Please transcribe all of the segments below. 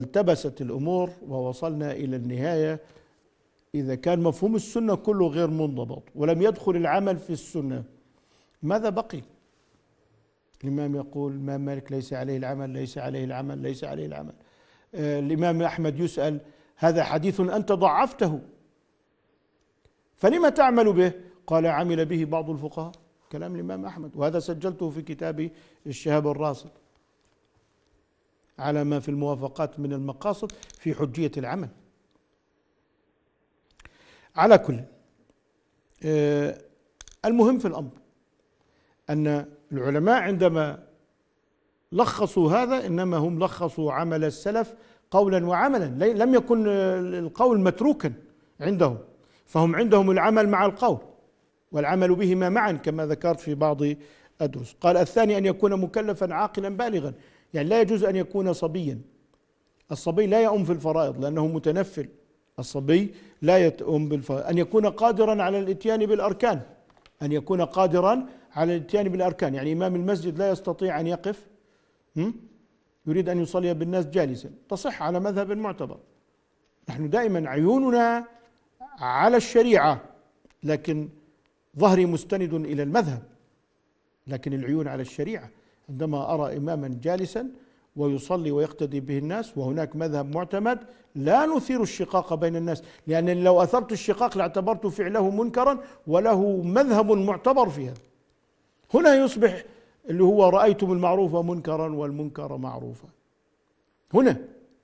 التبست الأمور ووصلنا إلى النهاية، إذا كان مفهوم السنة كله غير منضبط ولم يدخل العمل في السنة ماذا بقي؟ الإمام يقول الإمام مالك ليس عليه العمل، ليس عليه العمل، ليس عليه العمل. الإمام أحمد يسأل هذا حديث أنت ضعفته فلما تعمل به؟ قال عمل به بعض الفقهاء. كلام الإمام أحمد، وهذا سجلته في كتابي الشهاب الراصد على ما في الموافقات من المقاصد في حجية العمل. على كل المهم في الأمر أن العلماء عندما لخصوا هذا إنما هم لخصوا عمل السلف قولا وعملا، لم يكن القول متروكا عندهم، فهم عندهم العمل مع القول والعمل بهما معا كما ذكرت في بعض الدروس. قال الثاني أن يكون مكلفا عاقلا بالغا، يعني لا يجوز أن يكون صبيا. الصبي لا يؤم في الفرائض لأنه متنفل، الصبي لا يؤم بالفرائض. أن يكون قادرا على الاتيان بالأركان، أن يكون قادرا على الاتيان بالأركان، يعني إمام المسجد لا يستطيع أن يقف، يريد أن يصلي بالناس جالسا، تصح على مذهب معتبر. نحن دائما عيوننا على الشريعة، لكن ظهري مستند إلى المذهب، لكن العيون على الشريعة. عندما أرى إماما جالسا ويصلي ويقتدي به الناس وهناك مذهب معتمد لا نثير الشقاق بين الناس، لأن لو أثرت الشقاق لاعتبرت فعله منكرا وله مذهب معتبر في هذا. هنا يصبح اللي هو رأيتم المعروف منكرا والمنكر معروفا هنا.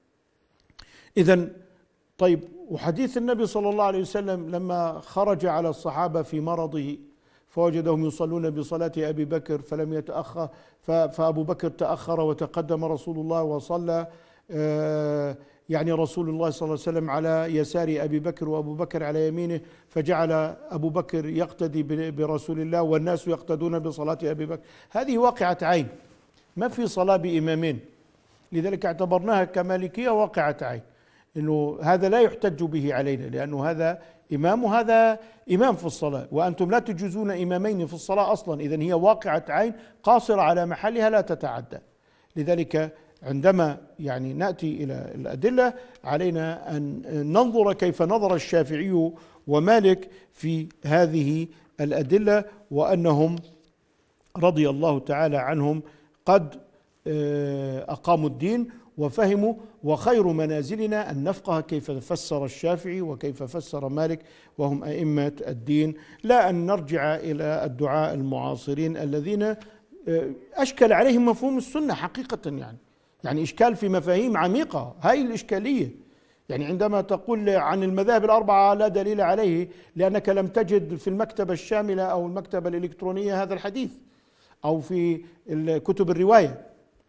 إذن طيب، وحديث النبي صلى الله عليه وسلم لما خرج على الصحابة في مرضه فوجدهم يصلون بصلاة أبي بكر فلم يتأخر، فأبو بكر تأخر وتقدم رسول الله وصلى، يعني رسول الله صلى الله عليه وسلم على يسار أبي بكر وأبو بكر على يمينه، فجعل أبو بكر يقتدي برسول الله والناس يقتدون بصلاة أبي بكر. هذه واقعة عين، ما في صلاة بإمامين، لذلك اعتبرناها كمالكية واقعة عين، إنه هذا لا يحتج به علينا لأنه هذا إمام وهذا إمام في الصلاة، وأنتم لا تجوزون إمامين في الصلاة أصلا، إذن هي واقعة عين قاصرة على محلها لا تتعدى. لذلك عندما يعني نأتي إلى الأدلة علينا أن ننظر كيف نظر الشافعي ومالك في هذه الأدلة، وأنهم رضي الله تعالى عنهم قد أقاموا الدين وفهموا، وخير منازلنا أن نفقه كيف فسر الشافعي وكيف فسر مالك وهم أئمة الدين، لا أن نرجع إلى الدعاء المعاصرين الذين أشكل عليهم مفهوم السنة حقيقة، يعني إشكال في مفاهيم عميقة. هاي الإشكالية، يعني عندما تقول عن المذاهب الأربعة لا دليل عليه لأنك لم تجد في المكتبة الشاملة أو المكتبة الإلكترونية هذا الحديث، أو في كتب الرواية،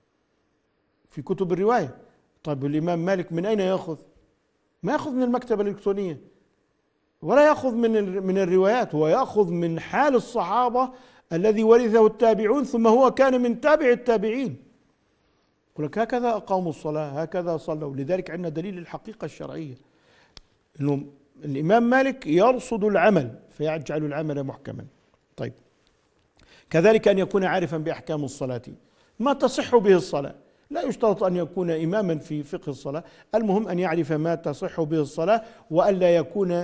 في كتب الرواية. طيب الإمام مالك من أين يأخذ؟ ما يأخذ من المكتبة الإلكترونية ولا يأخذ من الروايات، هو يأخذ من حال الصحابة الذي ورثه التابعون ثم هو كان من تابع التابعين. يقول لك هكذا أقاموا الصلاة، هكذا صلوا. لذلك عندنا دليل الحقيقة الشرعية إنه الإمام مالك يرصد العمل فيجعل العمل محكما. طيب كذلك أن يكون عارفا بأحكام الصلاة ما تصح به الصلاة، لا يشترط أن يكون إماما في فقه الصلاة، المهم أن يعرف ما تصح به الصلاة وألا يكون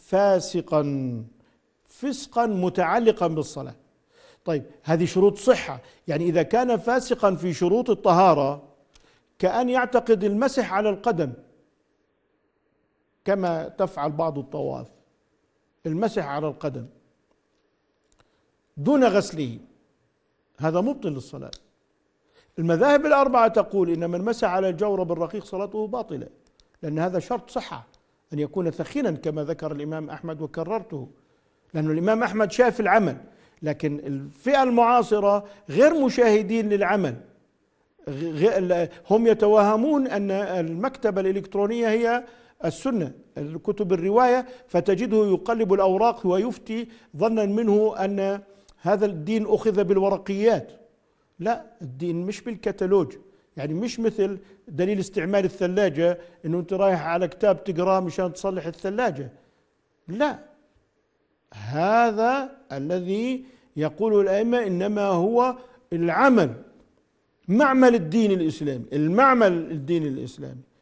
فاسقا فسقا متعلقا بالصلاة. طيب هذه شروط صحة، يعني إذا كان فاسقا في شروط الطهارة كأن يعتقد المسح على القدم كما تفعل بعض الطواف، المسح على القدم دون غسله، هذا مبطل للصلاة. المذاهب الأربعة تقول إن من مسح على الجورب الرقيق صلاته باطلة، لأن هذا شرط صحة أن يكون ثخينا كما ذكر الإمام أحمد وكررته، لأن الإمام أحمد شاف العمل، لكن الفئة المعاصرة غير مشاهدين للعمل، هم يتوهمون أن المكتبة الإلكترونية هي السنة، كتب الرواية، فتجده يقلب الأوراق ويفتي ظنا منه أن هذا الدين أخذ بالورقيات. لا، الدين مش بالكتالوج، يعني مش مثل دليل استعمال الثلاجة انه انت رايح على كتاب تقراه مشان تصلح الثلاجة. لا، هذا الذي يقوله الأئمة إنما هو العمل، معمل الدين الإسلامي، المعمل الدين الإسلامي.